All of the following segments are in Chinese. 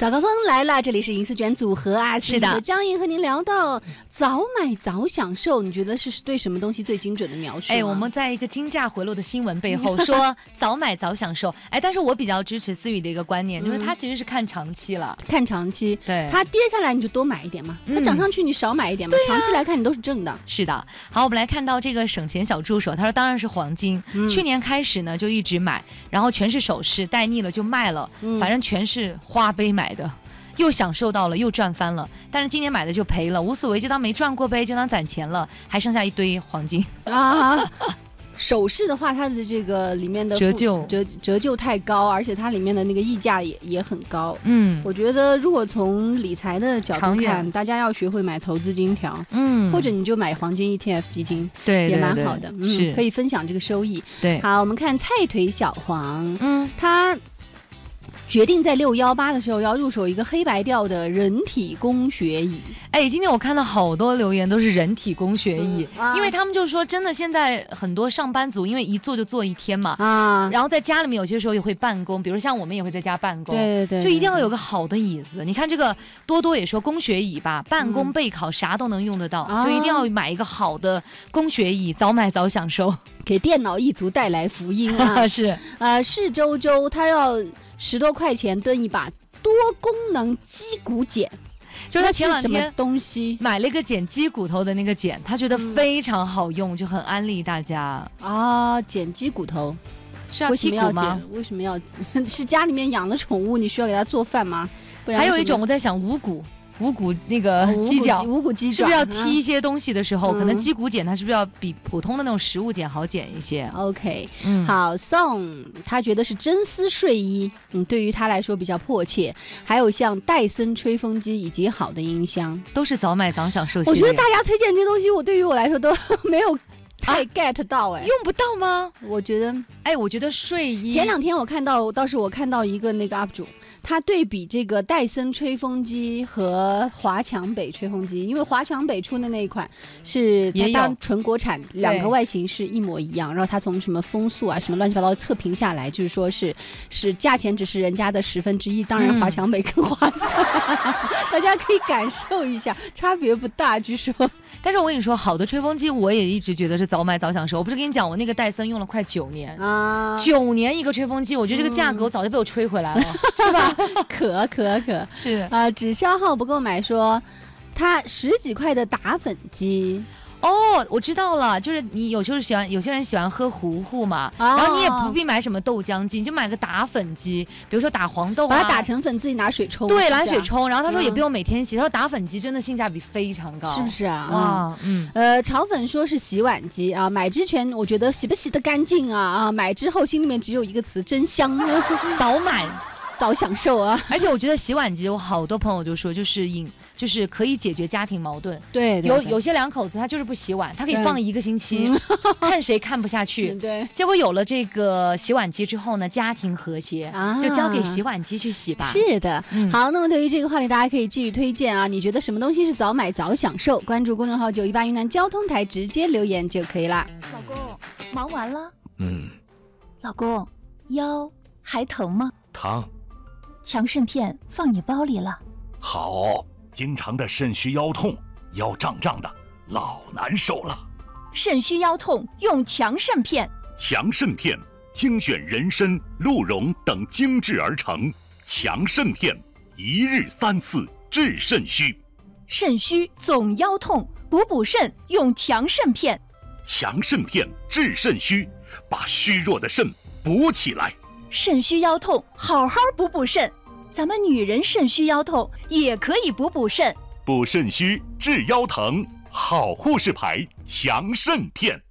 早高峰来了，这里是银丝卷组合啊， 是的， 张莹和您聊到早买早享受，你觉得是对什么东西最精准的描述？ 我们在一个金价回落的新闻背后说早买早享受，但是我比较支持思雨的一个观念，就是它其实是看长期了， 看长期， 对， 它跌下来你就多买一点嘛，它涨上去你少买一点嘛，长期来看你都是正的。 是的，好，我们来看到这个省钱小助手，他说当然是黄金，去年开始呢就一直买，然后全是首饰，戴腻了就卖了，反正全是花呗买的。又享受到了，又赚翻了，但是今年买的就赔了，无所谓，就当没赚过呗，就当攒钱了，还剩下一堆黄金啊。首饰的话，它的这个里面的折旧太高，而且它里面的那个溢价也很高。我觉得如果从理财的角度看，大家要学会买投资金条，或者你就买黄金 ETF 基金， 对， 也蛮好的， 是可以分享这个收益。 对， 好，我们看菜腿小黄，他决定在618的时候要入手一个黑白调的人体工学椅。 今天我看到好多留言都是人体工学椅，因为他们就说真的，现在很多上班族因为一坐就坐一天嘛，然后在家里面有些时候也会办公，比如像我们也会在家办公， 对， 就一定要有个好的椅子。你看这个多多也说工学椅吧，办公备考啥都能用得到，就一定要买一个好的工学椅，早买早享受， 给电脑一族带来福音啊！ 是是周周他要10多块钱蹲一把多功能击骨剪， 就是他前两天东西买了一个剪鸡骨头的那个剪，他觉得非常好用，就很安利大家啊。剪鸡骨头是要剔骨吗？ 为什么要？是家里面养的宠物，你需要给它做饭吗？不然还有一种我在想五骨那个鸡脚， 五骨鸡爪是不是要剔一些东西的时候，可能鸡骨剪它是不是要比普通的那种食物剪好剪一些 ？OK，好，宋他觉得是真丝睡衣，对于他来说比较迫切。还有像戴森吹风机以及好的音箱， 都是早买早享受。 我觉得大家推荐这些东西，对于我来说都没有太 get 到用不到吗？ 我觉得， 我觉得睡衣前两天我看到一个那个 UP 主。他对比这个戴森吹风机和华强北吹风机，因为华强北出的那一款是它当纯国产，两个外形是一模一样，然后他从什么风速啊什么乱七八糟测评下来，就是说是价钱只是人家的1/10，当然华强北更划算，大家可以感受一下，差别不大，据说。 但是我跟你说，好的吹风机我也一直觉得是早买早享受。我不是跟你讲，我那个戴森用了快9年啊，9年一个吹风机，我觉得这个价格我早就被我吹回来了，是吧？ 可是只消耗不够买说它10几块的打粉机。 我知道了，就是你有些人喜欢喝糊嘛，然后你也不必买什么豆浆机，你就买个打粉机，比如说打黄豆把它打成粉，自己拿水冲。 对，拿水冲。然后他说也不用每天洗，他说打粉机真的性价比非常高， 是不是啊？炒粉说是洗碗机啊，买之前我觉得洗不洗得干净啊，买之后心里面只有一个词，真香啊！ 早买早享受啊！ 而且我觉得洗碗机，我好多朋友就说，就是可以解决家庭矛盾。 对， 有些两口子他就是不洗碗，他可以放1个星期，看谁看不下去。 对， 结果有了这个洗碗机之后呢，家庭和谐，就交给洗碗机去洗吧。 是的，好，那么对于这个话题，大家可以继续推荐啊。你觉得什么东西是早买早享受？关注公众号918云南交通台，直接留言就可以啦。 老公，忙完了？老公，腰还疼吗？ 疼。 强肾片放你包里了。 好，经常的肾虚腰痛，腰胀胀的，老难受了。 肾虚腰痛用强肾片。 强肾片精选人参、鹿茸等精制而成，强肾片1日3次治肾虚。 肾虚总腰痛，补肾用强肾片。 强肾片治肾虚，把虚弱的肾补起来。 肾虚腰痛好好补肾，咱们女人肾虚腰痛也可以补肾。 补肾虚治腰疼，好护士牌强肾片。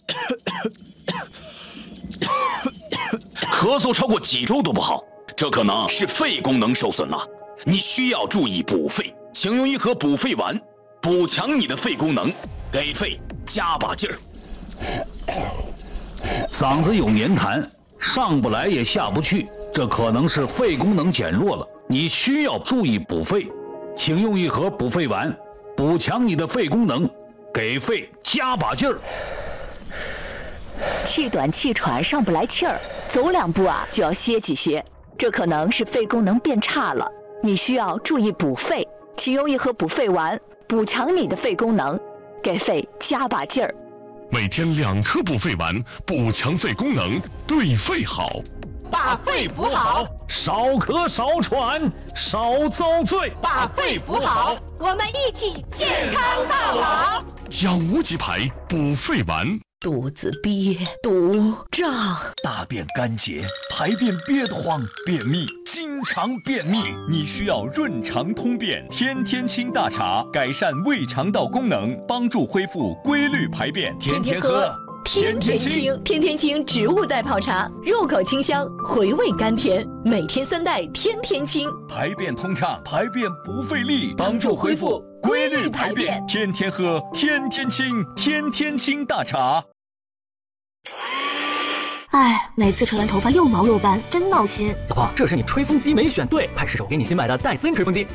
咳嗽超过几周都不好，这可能是肺功能受损了，你需要注意补肺，请用一盒补肺丸，补强你的肺功能，给肺加把劲儿。 嗓子有黏痰，上不来也下不去，这可能是肺功能减弱了，你需要注意补肺，请用一盒补肺丸，补强你的肺功能，给肺加把劲儿。 气短气喘上不来气儿，走2步就要歇几歇，这可能是肺功能变差了， 你需要注意补肺，请用一盒补肺丸，补强你的肺功能，给肺加把劲儿。 每天2颗补肺丸，补强肺功能，对肺好。 把肺补好， 少咳少喘少遭罪， 把肺补好，我们一起健康到老。 养无极牌补肺丸。 肚子憋、堵、胀， 大便干结，排便憋得慌，便秘，经常便秘， 你需要润肠通便天天清大茶，改善胃肠道功能，帮助恢复规律排便。 天天喝，天天清。天天清植物代泡茶，入口清香，回味甘甜，每天3袋，天天清， 排便通畅，排便不费力，帮助恢复规律排便。天天喝，天天清，天天清大茶。 哎，每次吹完头发又毛又斑，真闹心。 老婆，这是你吹风机没选对，快试试我给你新买的戴森吹风机。